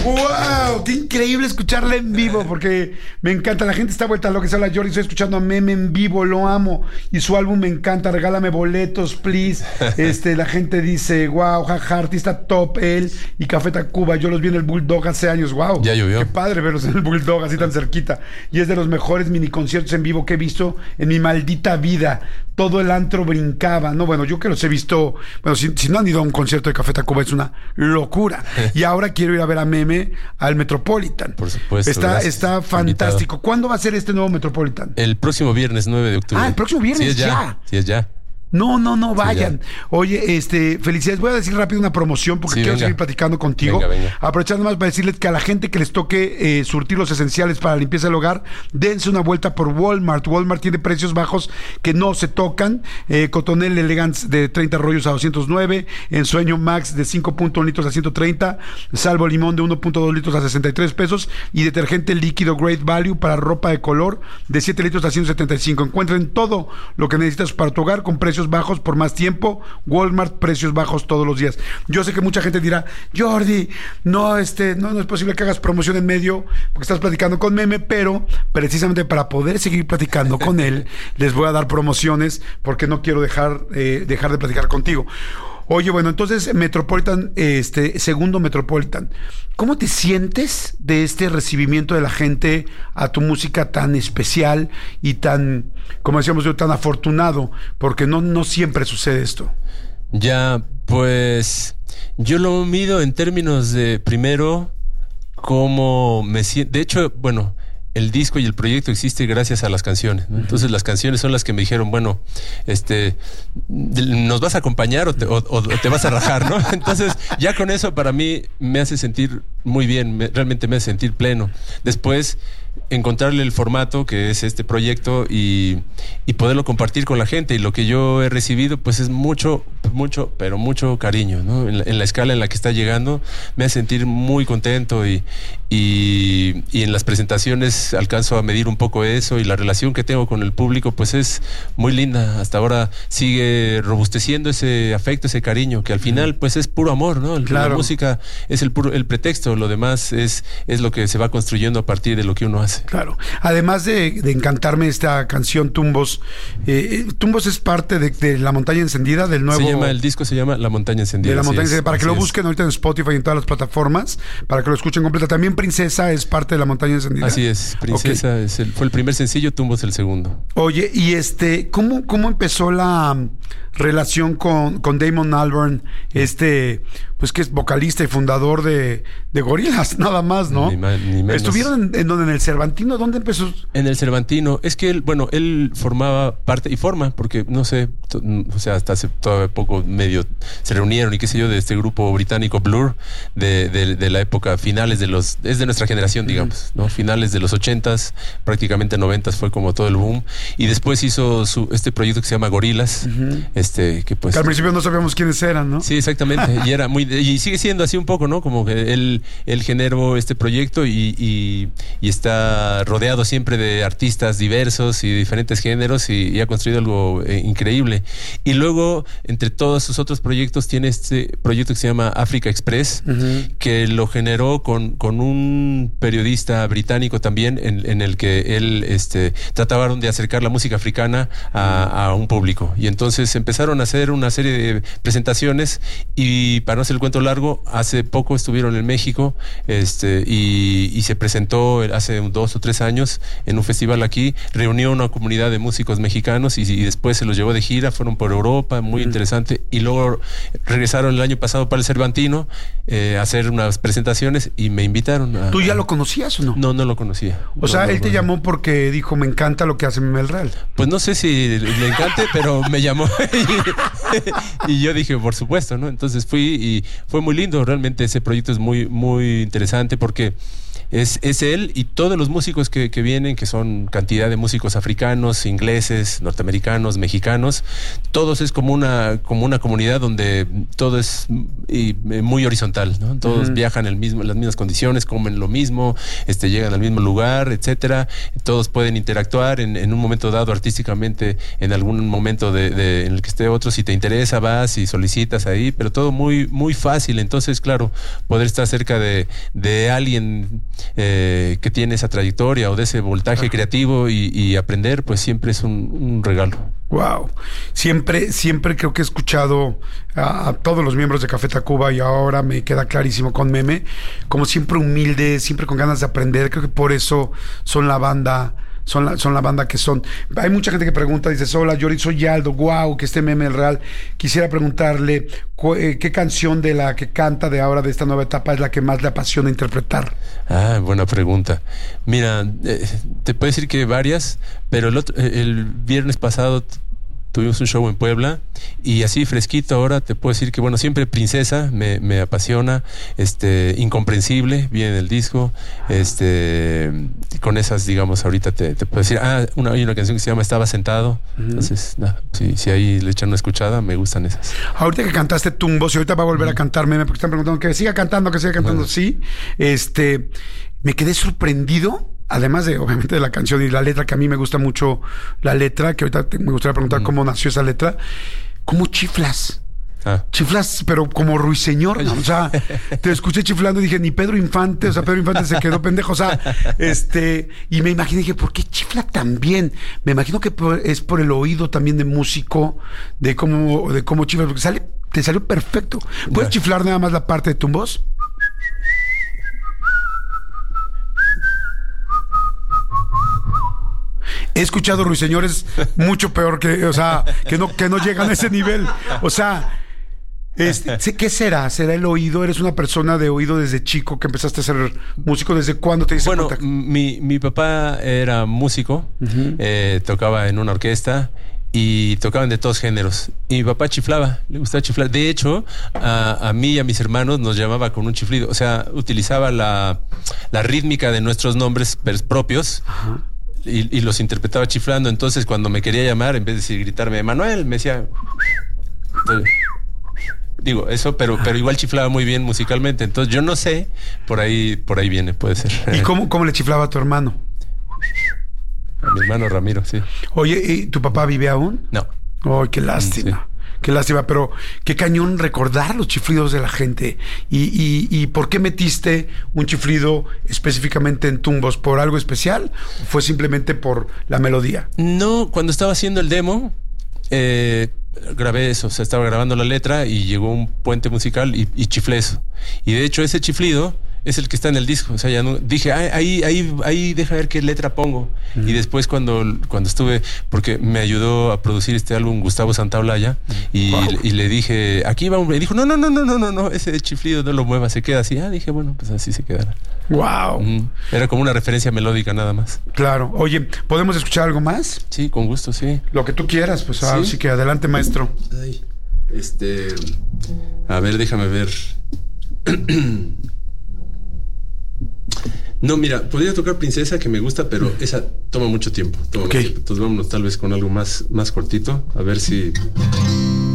¡Wow! ¡Qué increíble escucharla en vivo! Porque me encanta. La gente está vuelta loca. Se habla Jordi. Estoy escuchando a Meme en vivo. Lo amo. Y su álbum me encanta. Regálame boletos, please. La gente dice, wow, jaja, artista top él y Café Tacuba. Yo los vi en el Bulldog hace años. Wow. Ya llovió. Qué padre verlos en el Bulldog así tan cerquita. Y es de los mejores mini conciertos en vivo que he visto en mi maldita vida. Todo el antro brincaba. No, bueno, yo que los he visto. Bueno, si no han ido a un concierto de Café Tacuba, es una locura. Y ahora quiero ir a ver a Meme al Metropolitan. Por supuesto. Está fantástico. Invitado. ¿Cuándo va a ser este nuevo Metropolitan? El próximo viernes 9 de octubre. Ah, el próximo viernes. Sí, es ya. Sí, es ya. No, vayan. Sí, Oye, felicidades. Voy a decir rápido una promoción porque quiero seguir platicando contigo. Venga. Aprovechando más para decirles que a la gente que les toque surtir los esenciales para la limpieza del hogar, dense una vuelta por Walmart. Walmart tiene precios bajos que no se tocan. Cotonel Elegance de 30 rollos a 209. Ensueño Max de 5.1 litros a 130. Salvo Limón de 1.2 litros a 63 pesos. Y detergente líquido Great Value para ropa de color de 7 litros a 175. Encuentren todo lo que necesitas para tu hogar con precios bajos por más tiempo. Walmart, precios bajos todos los días. Yo sé que mucha gente dirá, Jordi, no es posible que hagas promoción en medio porque estás platicando con Meme, pero precisamente para poder seguir platicando con él, les voy a dar promociones porque no quiero dejar de platicar contigo. Oye, bueno, entonces Metropolitan, segundo Metropolitan, ¿cómo te sientes de este recibimiento de la gente a tu música tan especial y tan, como decíamos yo, tan afortunado? Porque no siempre sucede esto. Ya, pues yo lo mido en términos de, primero, cómo me siento. De hecho, bueno, el disco y el proyecto existe gracias a las canciones, ¿no? Entonces las canciones son las que me dijeron, bueno, ¿nos vas a acompañar o te vas a rajar, ¿no? Entonces ya con eso para mí me hace sentir muy bien, realmente me hace sentir pleno. Después encontrarle el formato que es este proyecto y poderlo compartir con la gente, y lo que yo he recibido pues es mucho cariño, ¿no? En la escala en la que está llegando me hace sentir muy contento y en las presentaciones alcanzo a medir un poco eso, y la relación que tengo con el público pues es muy linda. Hasta ahora sigue robusteciendo ese afecto, ese cariño, que al final pues es puro amor, ¿no? Claro. La música es el pretexto, lo demás es lo que se va construyendo a partir de lo que uno hace. Claro. Además de encantarme esta canción Tumbos, Tumbos es parte de La Montaña Encendida, del nuevo... El disco se llama La Montaña Encendida. De La Montaña Encendida, para que lo busquen ahorita en Spotify y en todas las plataformas, para que lo escuchen completa. También Princesa es parte de La Montaña Encendida. Así es, Princesa fue el primer sencillo, Tumbos el segundo. Oye, y ¿cómo empezó la relación con Damon Albarn, pues que es vocalista y fundador de Gorillaz, nada más, ¿no? Ni menos. ¿Estuvieron en el Cervantino? ¿Dónde empezó? En el Cervantino. Es que él formaba parte, y forma, porque no sé, o sea, hasta hace todavía poco medio se reunieron y qué sé yo, de este grupo británico Blur, de la época finales es de nuestra generación, digamos, ¿no? Finales de los 80s, prácticamente 90s fue como todo el boom, y después hizo este proyecto que se llama Gorillaz, que pues... Que al principio no sabíamos quiénes eran, ¿no? Sí, exactamente, y sigue siendo así un poco, ¿no? Como que él generó este proyecto y está rodeado siempre de artistas diversos y diferentes géneros, y ha construido algo increíble. Y luego, entre todos sus otros proyectos, tiene este proyecto que se llama Africa Express, que lo generó con un periodista británico también, en el que él trataban de acercar la música africana a un público. Y entonces empezaron a hacer una serie de presentaciones, y para no hacer el cuento largo, hace poco estuvieron en México, y se presentó hace 2 o 3 años en un festival aquí, reunió una comunidad de músicos mexicanos y después se los llevó de gira, fueron por Europa, muy interesante, y luego regresaron el año pasado para el Cervantino a hacer unas presentaciones y me invitaron a... ¿Tú ya lo conocías o no? No lo conocía. O sea, él te llamó porque dijo, me encanta lo que hace Meme el Real. Pues no sé si le encante, pero me llamó y yo dije, por supuesto, ¿no? Entonces fui y fue muy lindo, realmente ese proyecto es muy, muy interesante porque es él y todos los músicos que vienen, que son cantidad de músicos africanos, ingleses, norteamericanos, mexicanos, todos es como una comunidad donde todo es muy horizontal, ¿no? Todos viajan en las mismas condiciones, comen lo mismo, llegan al mismo lugar, etcétera. Todos pueden interactuar en un momento dado artísticamente, en algún momento en el que esté otro. Si te interesa, vas y solicitas ahí, pero todo muy, muy fácil. Entonces, claro, poder estar cerca de alguien que tiene esa trayectoria o de ese voltaje creativo y aprender, pues siempre es un regalo. Wow. Siempre creo que he escuchado a todos los miembros de Café Tacuba, y ahora me queda clarísimo con Meme, como siempre humildes, siempre con ganas de aprender. Creo que por eso son la banda. Son la banda que son. Hay mucha gente que pregunta, dice: hola, yo soy Aldo, wow, que Meme es real. Quisiera preguntarle qué canción de la que canta de ahora, de esta nueva etapa, es la que más le apasiona interpretar. Buena pregunta. Mira, te puedo decir que varias, pero el viernes pasado tuvimos un show en Puebla, y así fresquito ahora te puedo decir que, bueno, siempre Princesa me apasiona, Incomprensible, viene el disco, con esas, digamos, ahorita te puedo decir, hay una canción que se llama Estaba Sentado, entonces, si ahí le echan una escuchada, me gustan esas. Ahorita que cantaste Tumbos, y ahorita va a volver a cantar Meme, porque están preguntando que siga cantando, bueno. Sí, me quedé sorprendido. Además de, obviamente, de la canción y la letra, que a mí me gusta mucho la letra, que ahorita me gustaría preguntar cómo nació esa letra. ¿Cómo chiflas? Chiflas, pero como ruiseñor, ¿no? O sea, te escuché chiflando y dije, ni Pedro Infante, Pedro Infante se quedó pendejo, y me imaginé, dije, ¿por qué chifla tan bien? Me imagino que es por el oído también de músico, de cómo chifla, porque te salió perfecto. ¿Puedes chiflar nada más la parte de Tumbos? He escuchado ruiseñores mucho peor que no llegan a ese nivel. O sea, ¿qué será? ¿Será el oído? ¿Eres una persona de oído desde chico que empezaste a ser músico? ¿Desde cuándo te diste cuenta? Mi papá era músico, tocaba en una orquesta y tocaban de todos géneros. Y mi papá chiflaba, le gustaba chiflar. De hecho, a mí y a mis hermanos nos llamaba con un chiflido. O sea, utilizaba la rítmica de nuestros nombres propios. Ajá. Y los interpretaba chiflando. Entonces, cuando me quería llamar, en vez de gritarme Manuel, me decía... Digo, eso, pero igual chiflaba muy bien musicalmente. Entonces, yo no sé, por ahí viene, puede ser. ¿Y cómo le chiflaba a tu hermano? A mi hermano Ramiro, sí. Oye, ¿y tu papá vive aún? No. ¡Ay, qué lástima! Sí. Qué lástima, pero qué cañón recordar los chiflidos de la gente. ¿Y por qué metiste un chiflido específicamente en Tumbos? ¿Por algo especial? ¿O fue simplemente por la melodía? No, cuando estaba haciendo el demo, grabé eso. O sea, estaba grabando la letra y llegó un puente musical y chiflé eso. Y de hecho, ese chiflido es el que está en el disco. O sea, ya no dije, ahí deja ver qué letra pongo. Y después cuando estuve, porque me ayudó a producir este álbum Gustavo Santaolalla, y le dije, aquí va y dijo, no, ese chiflido no lo muevas, se queda así. Dije, bueno, pues así se quedará. Wow. Era como una referencia melódica nada más. Claro. Oye, ¿podemos escuchar algo más? Sí, con gusto, sí. Lo que tú quieras, pues así que adelante, maestro. A ver, déjame ver. No, mira, podría tocar Princesa, que me gusta, pero esa toma mucho tiempo. Entonces vámonos tal vez con algo más cortito. A ver si